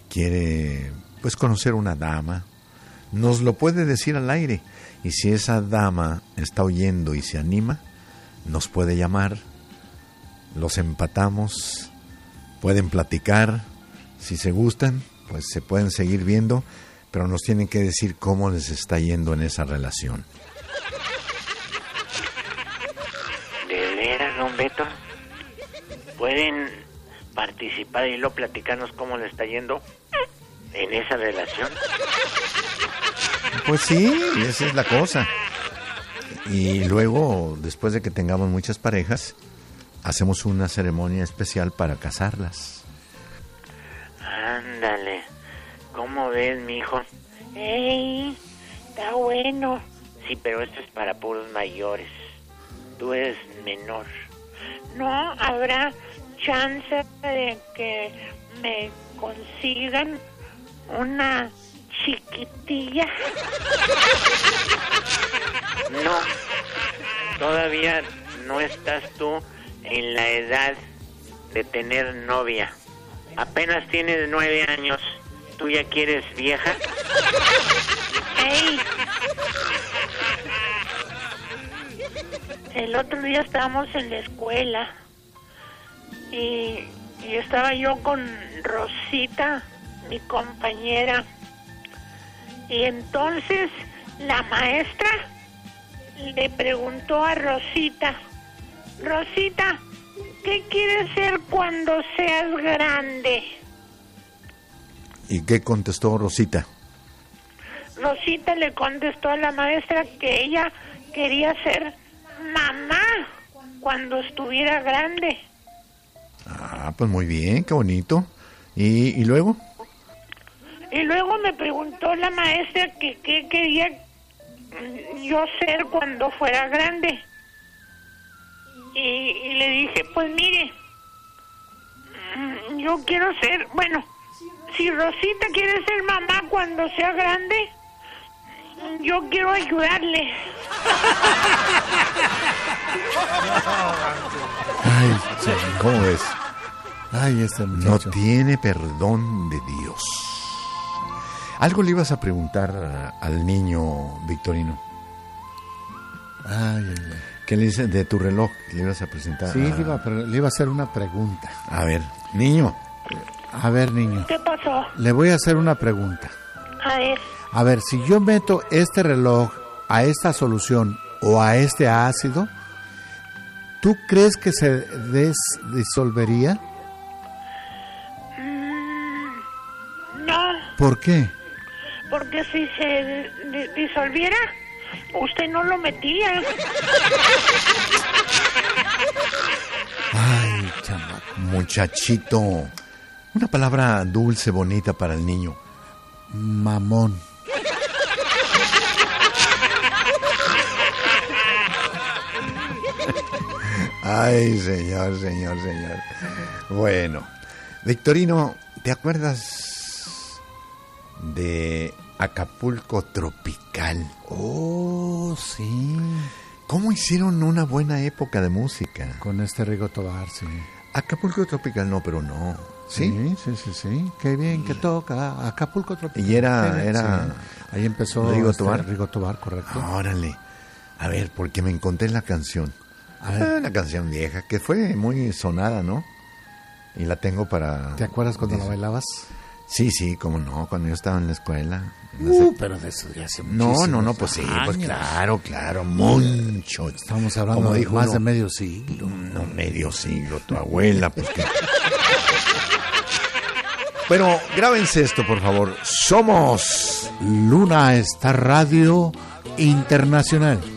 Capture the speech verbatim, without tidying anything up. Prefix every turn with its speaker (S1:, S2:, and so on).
S1: quiere pues conocer una dama, nos lo puede decir al aire. Y si esa dama está oyendo y se anima, nos puede llamar, los empatamos, pueden platicar, si se gustan, pues se pueden seguir viendo, pero nos tienen que decir cómo les está yendo en esa relación.
S2: ¿De veras, don Beto? ¿Pueden participar y luego platicarnos cómo le está yendo en esa relación?
S1: Pues sí, esa es la cosa. Y luego, después de que tengamos muchas parejas, hacemos una ceremonia especial para casarlas.
S2: Ándale, ¿cómo ves, mijo? ¡Ey! Está bueno. Sí, pero esto es para puros mayores. Tú eres menor. ¿No habrá chance de que me consigan una chiquitilla? No, todavía no estás tú en la edad de tener novia. Apenas tienes nueve años. ¿Tú ya quieres vieja? ¡Ey! El otro día estábamos en la escuela y, y estaba yo con Rosita, mi compañera, y entonces la maestra le preguntó a Rosita: Rosita, ¿qué quieres ser cuando seas grande?
S1: ¿Y qué contestó Rosita?
S2: Rosita le contestó a la maestra que ella quería ser mamá cuando estuviera grande.
S1: Ah, pues muy bien, qué bonito. ¿Y, y luego?
S2: Y luego me preguntó la maestra que qué quería yo ser cuando fuera grande. Y, y le dije, pues mire, yo quiero ser, bueno, si Rosita quiere ser mamá cuando sea grande, yo quiero ayudarle.
S1: Ay, ¿cómo ves?
S3: Ay, este muchacho.
S1: No tiene perdón de Dios. Algo le ibas a preguntar al niño Victorino.
S3: Ay, ay, ay.
S1: ¿Qué le dices de tu reloj? Le ibas a presentar.
S3: Sí,
S1: a...
S3: le, iba, pero le iba a hacer una pregunta.
S1: A ver, niño.
S3: A ver, niño.
S2: ¿Qué pasó?
S3: Le voy a hacer una pregunta.
S2: A ver.
S3: A ver, si yo meto este reloj a esta solución o a este ácido, ¿tú crees que se des- disolvería?
S2: Mm, no,
S3: ¿Por qué?
S2: porque si se di- disolviera, usted no lo metía.
S1: Ay, chamaco. Muchachito. Una palabra dulce, bonita para el niño.
S3: Mamón.
S1: Ay, señor, señor, señor. Bueno, Victorino, ¿te acuerdas de Acapulco Tropical?
S3: Oh, sí.
S1: ¿Cómo hicieron una buena época de música?
S3: Con este Rigo Tobar, sí.
S1: Acapulco Tropical no, pero no. ¿Sí?
S3: Sí, sí, sí, sí. Qué bien que toca Acapulco Tropical.
S1: Y era-
S3: Sí,
S1: era
S3: sí. Ahí empezó
S1: Rigo
S3: este
S1: Tobar.
S3: Rigo Tobar, correcto.
S1: Órale. A ver, porque me encontré la canción.
S3: A ver.
S1: Ah, una canción vieja que fue muy sonada, ¿no? Y la tengo para...
S3: ¿Te acuerdas cuando la
S1: Dice-
S3: bailabas?
S1: Sí, sí, cómo no, cuando yo estaba en la escuela. En la
S3: Uh,
S1: sec-
S3: pero de eso ya hace
S1: no,
S3: muchísimos
S1: no, no, pues sí, pues
S3: años.
S1: claro, claro, mucho.
S3: Estamos hablando
S1: Como
S3: de
S1: dijo
S3: más
S1: uno,
S3: de medio siglo.
S1: No, medio siglo, tu abuela, pues que... Bueno, grábense esto, por favor. Somos...
S3: Luna Star Radio Internacional.